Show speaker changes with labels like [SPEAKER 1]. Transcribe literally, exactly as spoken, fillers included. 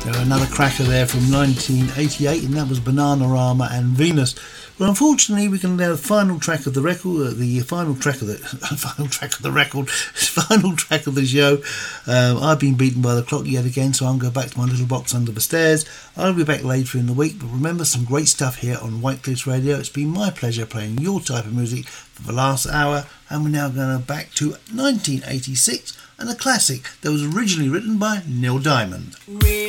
[SPEAKER 1] Another cracker there from nineteen eighty-eight, and that was Bananarama and Venus. Well, unfortunately, we can now the final track of the record, uh, the final track of the final track of the record, final track of the show. Um, I've been beaten by the clock yet again, so I'm going back to my little box under the stairs. I'll be back later in the week, but remember, some great stuff here on White Cliffs Radio. It's been my pleasure playing your type of music for the last hour, and we're now going back to nineteen eighty-six and a classic that was originally written by Neil Diamond.
[SPEAKER 2] We